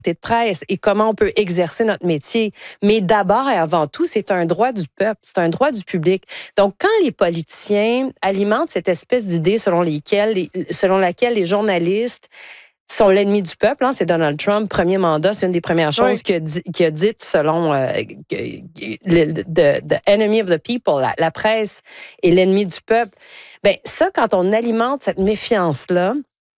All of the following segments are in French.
de presse et comment on peut exercer notre métier. Mais d'abord et avant tout, c'est un droit du peuple, c'est un droit du public. Donc, quand les politiciens alimentent cette espèce d'idée selon laquelle les journalistes sont l'ennemi du peuple, c'est Donald Trump, premier mandat, c'est une des premières choses qu'il a dites selon the enemy of the people, la presse est l'ennemi du peuple. Ben ça, quand on alimente cette méfiance-là,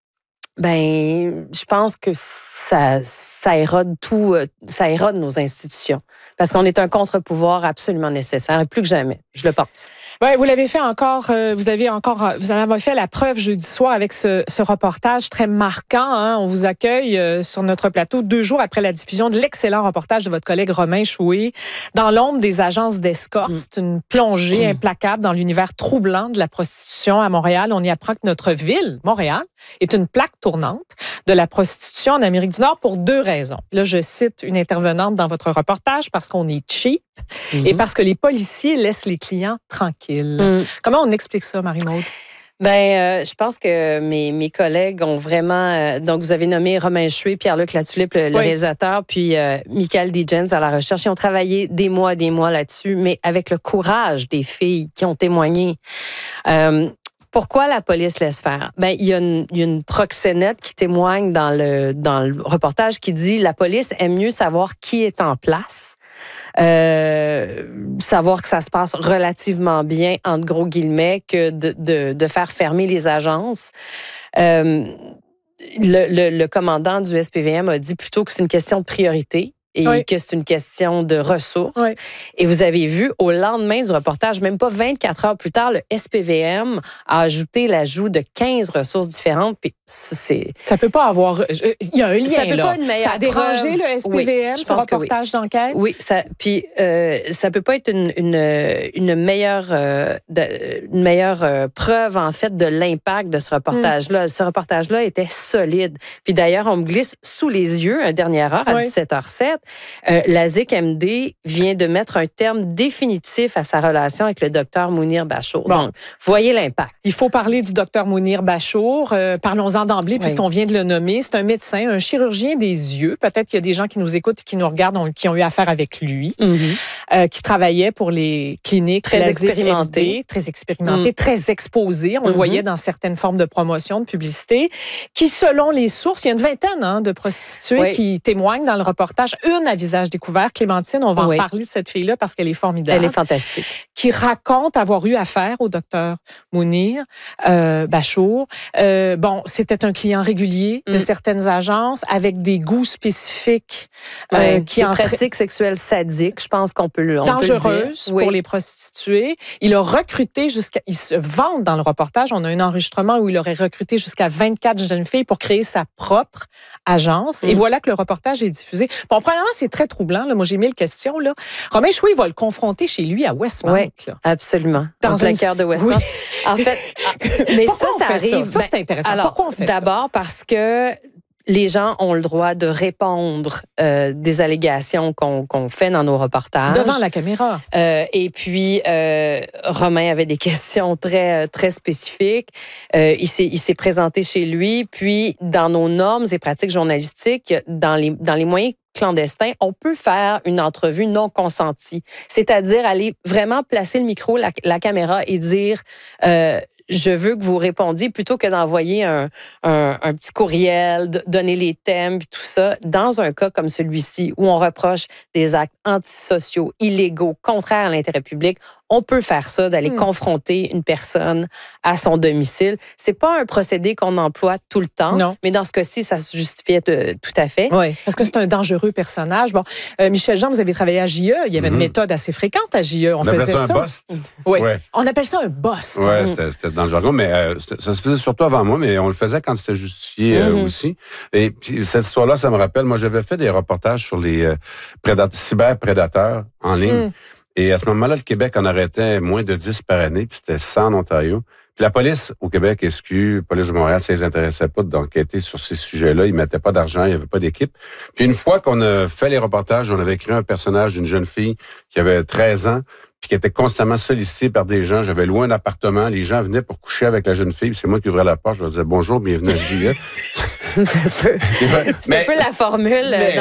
je pense que ça érode tout, ça érode nos institutions. Parce qu'on est un contre-pouvoir absolument nécessaire, et plus que jamais, je le pense. Ouais, vous l'avez fait encore, vous en avez fait la preuve jeudi soir avec ce reportage très marquant. On vous accueille sur notre plateau 2 jours après la diffusion de l'excellent reportage de votre collègue Romain Chouet, Dans l'ombre des agences d'escorte. C'est une plongée implacable dans l'univers troublant de la prostitution à Montréal. On y apprend que notre ville, Montréal, est une plaque tournante de la prostitution en Amérique du Nord pour 2 raisons. Là, je cite une intervenante dans votre reportage, parce qu'on est cheap et parce que les policiers laissent les clients tranquilles. Comment on explique ça, Marie-Maude? Je pense que mes collègues ont vraiment... donc, vous avez nommé Romain Chouet, Pierre-Luc Latulippe, le réalisateur, puis Michael Dijens à la recherche. Ils ont travaillé des mois là-dessus, mais avec le courage des filles qui ont témoigné. Pourquoi la police laisse faire? Il y a une proxénète qui témoigne dans le reportage qui dit la police aime mieux savoir qui est en place, savoir que ça se passe relativement bien, entre gros guillemets, que de faire fermer les agences. Le commandant du SPVM a dit plutôt que c'est une question de priorité. Et que c'est une question de ressources. Et vous avez vu, au lendemain du reportage, même pas 24 heures plus tard, le SPVM a ajouté l'ajout de 15 ressources différentes. Puis ça peut pas avoir... Il y a un lien, ça peut là. Pas une meilleure ça a dérangé preuve. le SPVM, ce reportage d'enquête? Oui, puis ça peut pas être une meilleure preuve, en fait, de l'impact de ce reportage-là. Ce reportage-là était solide. Puis d'ailleurs, on me glisse sous les yeux, à dernière heure, à 17h07, la ZIC-MD vient de mettre un terme définitif à sa relation avec le docteur Mounir Bachour. Donc, voyez l'impact. Il faut parler du docteur Mounir Bachour. Parlons-en d'emblée, puisqu'on vient de le nommer. C'est un médecin, un chirurgien des yeux. Peut-être qu'il y a des gens qui nous écoutent et qui nous regardent, qui ont eu affaire avec lui, qui travaillait pour les cliniques très expérimenté, très exposé. On le voyait dans certaines formes de promotion, de publicité, qui, selon les sources, il y a une vingtaine de prostituées qui témoignent dans le reportage. Une à visage découvert, Clémentine, on va en parler de cette fille-là parce qu'elle est formidable. Elle est fantastique. Qui raconte avoir eu affaire au docteur Mounir Bachour. C'était un client régulier de certaines agences avec des goûts spécifiques. Qui pratiques sexuelles sadiques, je pense qu'on peut le dire. Dangereuses pour les prostituées. Il a recruté il se vante dans le reportage. On a un enregistrement où il aurait recruté jusqu'à 24 jeunes filles pour créer sa propre agence. Et voilà que le reportage est diffusé. Bon, premièrement, c'est très troublant. Là. Moi, j'ai 1000 questions. Là. Romain Chouet va le confronter chez lui à Westmount. Oui, absolument. Dans le cœur de Westmount. En fait, mais ça arrive. Ça, c'est intéressant. Alors, pourquoi on fait ça? D'abord parce que les gens ont le droit de répondre des allégations qu'on fait dans nos reportages. Devant la caméra. Et puis, Romain avait des questions très, très spécifiques. Il s'est présenté chez lui. Puis, dans nos normes et pratiques journalistiques, dans les moyens clandestins, on peut faire une entrevue non consentie. C'est-à-dire aller vraiment placer le micro, la caméra et dire je veux que vous répondiez plutôt que d'envoyer un petit courriel, donner les thèmes, puis tout ça. Dans un cas comme celui-ci, où on reproche des actes antisociaux, illégaux, contraires à l'intérêt public, on peut faire ça, d'aller confronter une personne à son domicile. C'est pas un procédé qu'on emploie tout le temps, mais dans ce cas-ci, ça se justifiait tout à fait. Oui, parce que c'est un dangereux personnage. Bon, Michel Jean, vous avez travaillé à JE. Il y avait une méthode assez fréquente à JE. On faisait ça un bust. Oui. On appelle ça un bust. Oui, c'était dans le jargon, mais ça se faisait surtout avant moi, mais on le faisait quand c'était justifié aussi. Et puis, cette histoire-là, ça me rappelle, moi, j'avais fait des reportages sur les cyberprédateurs en ligne. Et à ce moment-là, le Québec en arrêtait moins de 10 par année, puis c'était 100 en Ontario. Puis la police au Québec, SQ, police de Montréal, ça les intéressait pas d'enquêter sur ces sujets-là. Ils mettaient pas d'argent, il y avait pas d'équipe. Puis une fois qu'on a fait les reportages, on avait créé un personnage d'une jeune fille qui avait 13 ans, puis qui était constamment sollicitée par des gens. J'avais loué un appartement, les gens venaient pour coucher avec la jeune fille, puis c'est moi qui ouvrais la porte, je leur disais bonjour, bienvenue à JE. C'est un peu la formule.